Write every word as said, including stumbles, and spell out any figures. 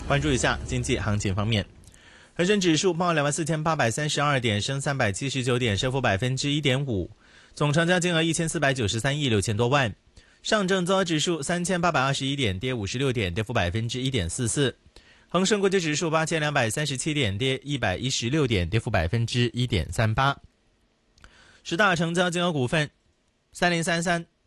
关注一下经济行情方面，恒生指数报两万四千八百三十二点，升三百七十九点，升幅百分之一点五，总成交金额一千四百九十三亿六千多万。上证综合指数三千八百二十一点，跌五十六点，跌幅百分之一点四四。恒生国际指数八千两百三十七点，跌一百一十六点，跌幅百分之一点三八。十大成交金额股份：三零三三、